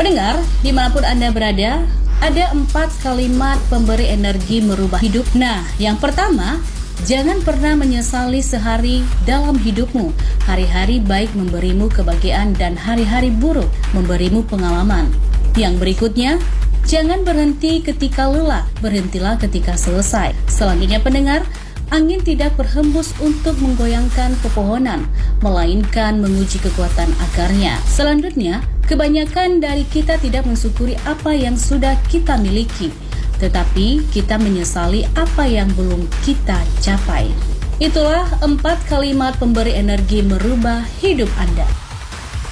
Pendengar, dimanapun Anda berada, ada 4 kalimat pemberi energi merubah hidup. Nah, yang pertama, jangan pernah menyesali sehari dalam hidupmu. Hari-hari baik memberimu kebahagiaan dan hari-hari buruk memberimu pengalaman. Yang berikutnya, jangan berhenti ketika lelah, berhentilah ketika selesai. Selanjutnya pendengar, angin tidak berhembus untuk menggoyangkan pepohonan, melainkan menguji kekuatan akarnya. Selanjutnya, kebanyakan dari kita tidak mensyukuri apa yang sudah kita miliki, tetapi kita menyesali apa yang belum kita capai. Itulah 4 kalimat pemberi energi merubah hidup Anda.